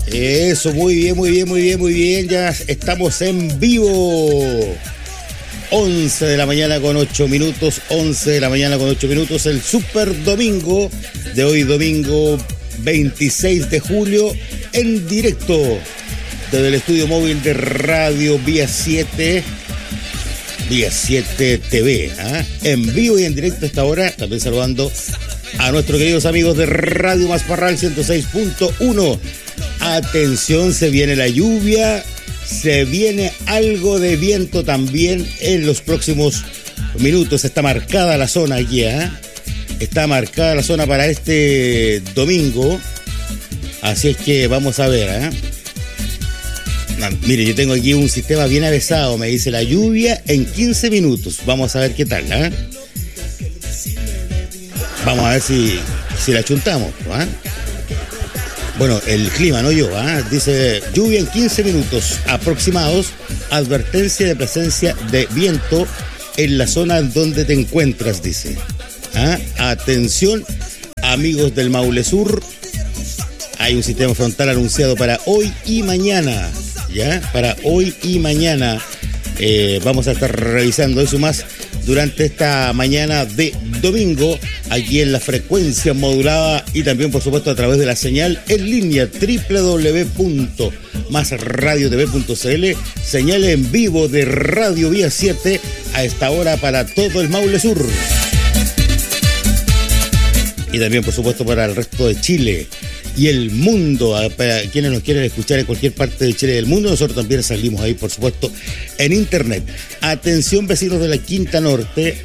Eso, muy bien. Ya estamos en vivo. 11 de la mañana con 8 minutos. El super domingo de hoy, domingo 26 de julio, en directo desde el estudio móvil de Radio Vía 7 TV, en vivo y en directo a esta hora. También saludando a nuestros queridos amigos de Radio Masparral 106.1. Atención, se viene la lluvia, se viene algo de viento también en los próximos minutos. Está marcada la zona aquí, está marcada la zona para este domingo. Así es que vamos a ver, Mire, yo tengo aquí un sistema bien avesado. Me dice la lluvia en 15 minutos. Vamos a ver qué tal, Vamos a ver si la chuntamos, Bueno, el clima, no yo, dice lluvia en 15 minutos aproximados, advertencia de presencia de viento en la zona donde te encuentras, dice. Atención, amigos del Maule Sur, hay un sistema frontal anunciado para hoy y mañana, para hoy y mañana. Vamos a estar revisando eso más durante esta mañana de domingo, aquí en la frecuencia modulada y también, por supuesto, a través de la señal en línea www.masradiotv.cl, señal en vivo de Radio Vía 7 a esta hora para todo el Maule Sur. Y también, por supuesto, para el resto de Chile y el mundo, para quienes nos quieren escuchar en cualquier parte de Chile y del mundo. Nosotros también salimos ahí, por supuesto, en internet. Atención, vecinos de la Quinta Norte,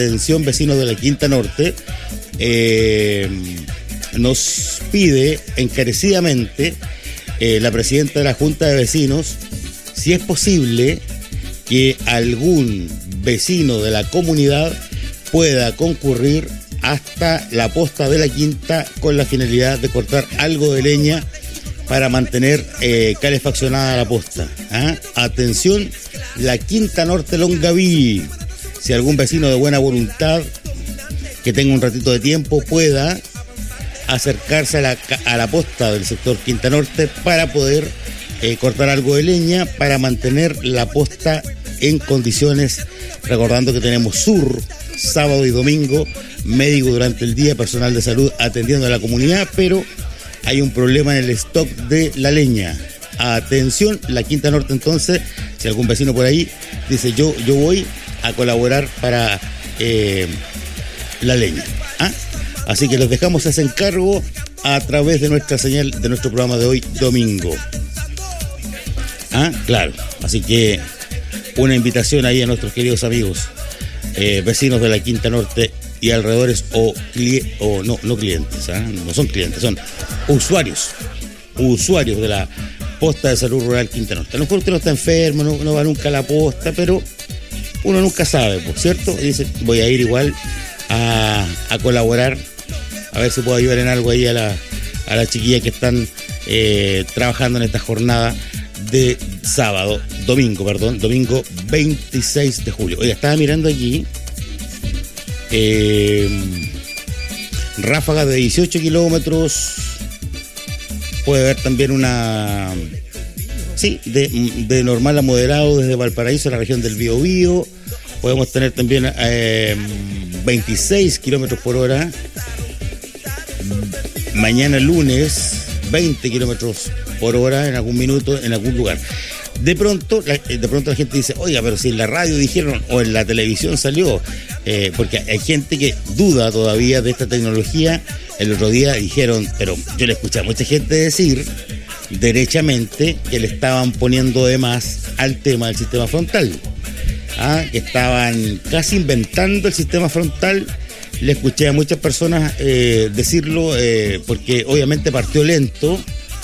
nos pide encarecidamente la presidenta de la Junta de Vecinos, si es posible que algún vecino de la comunidad pueda concurrir hasta la posta de la Quinta con la finalidad de cortar algo de leña para mantener calefaccionada la posta. Atención, la Quinta Norte Longaví. Si algún vecino de buena voluntad que tenga un ratito de tiempo pueda acercarse a la posta del sector Quinta Norte para poder cortar algo de leña para mantener la posta en condiciones, recordando que tenemos sur, sábado y domingo, médico durante el día, personal de salud atendiendo a la comunidad, pero hay un problema en el stock de la leña. Atención, la Quinta Norte, entonces, si algún vecino por ahí dice yo voy a colaborar para la leña. Así que les dejamos ese encargo a través de nuestra señal, de nuestro programa de hoy, domingo. Claro, así que una invitación ahí a nuestros queridos amigos, vecinos de la Quinta Norte y alrededores, no clientes, no son clientes, son usuarios de la posta de salud rural Quinta Norte. A lo mejor usted no está enfermo, no va nunca a la posta, pero uno nunca sabe, ¿por cierto? Y dice, voy a ir igual a colaborar, a ver si puedo ayudar en algo ahí a la chiquilla que están trabajando en esta jornada de domingo 26 de julio. Oiga, estaba mirando aquí ráfagas de 18 kilómetros. Puede haber también de normal a moderado desde Valparaíso a la región del Biobío. Podemos tener también 26 kilómetros por hora. Mañana lunes 20 kilómetros por hora en algún minuto, en algún lugar. De pronto la gente dice, oiga, pero si en la radio dijeron o en la televisión salió, porque hay gente que duda todavía de esta tecnología. El otro día dijeron, pero yo le escuché a mucha gente decir derechamente que le estaban poniendo de más al tema del sistema frontal, que estaban casi inventando el sistema frontal. Le escuché a muchas personas decirlo, porque obviamente partió lento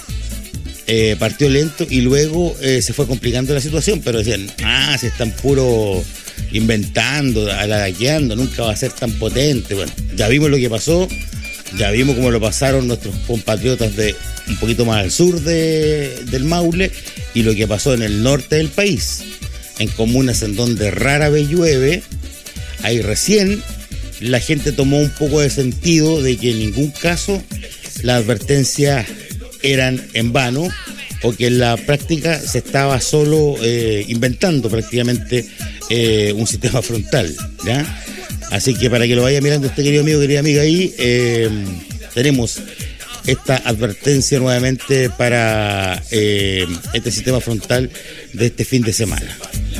y luego se fue complicando la situación, pero decían, se están puro inventando, aladaqueando, nunca va a ser tan potente. Bueno, ya vimos lo que pasó, ya vimos cómo lo pasaron nuestros compatriotas de un poquito más al sur del Maule y lo que pasó en el norte del país, en comunas en donde rara vez llueve. Ahí recién la gente tomó un poco de sentido de que en ningún caso la advertencia eran en vano o que en la práctica se estaba solo inventando prácticamente un sistema frontal, ¿ya? Así que para que lo vaya mirando usted, querido amigo, querida amiga, ahí tenemos esta advertencia nuevamente para este sistema frontal de este fin de semana.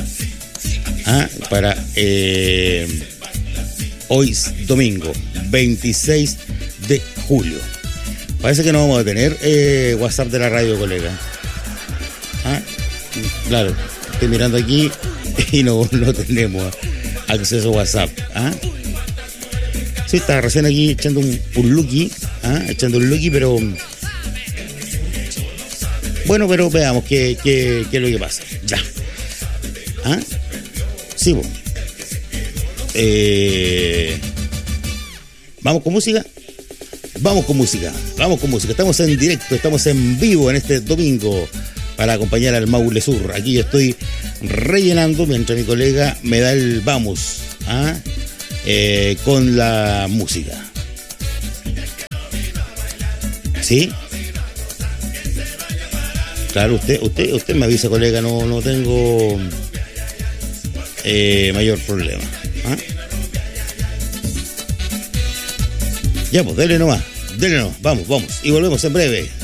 Para hoy domingo 26 de julio. Parece que no vamos a tener WhatsApp de la radio, colega. Claro, estoy mirando aquí y no tenemos acceso a WhatsApp. Sí, estaba recién aquí echando un lookie, pero bueno, pero veamos qué es lo que pasa. Ya. Sí, bueno. Vamos con música. Estamos en directo, estamos en vivo en este domingo para acompañar al Maule Sur. Aquí yo estoy rellenando mientras mi colega me da el vamos con la música. ¿Sí? Claro, usted me avisa, colega, no tengo mayor problema. Ya, pues, dele nomás, vamos, y volvemos en breve.